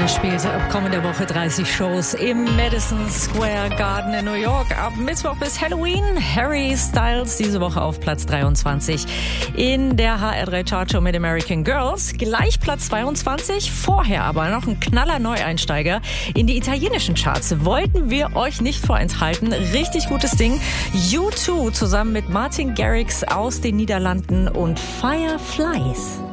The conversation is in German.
Er spielte ab kommender Woche 30 Shows im Madison Square Garden in New York. Ab Mittwoch bis Halloween. Harry Styles diese Woche auf Platz 23 in der HR3 Chartshow mit American Girls. Gleich Platz 22. Vorher aber noch ein knaller Neueinsteiger in die italienischen Charts. Wollten wir euch nicht vorenthalten. Richtig gutes Ding. U2 zusammen mit Martin Garrix aus den Niederlanden und Fireflies.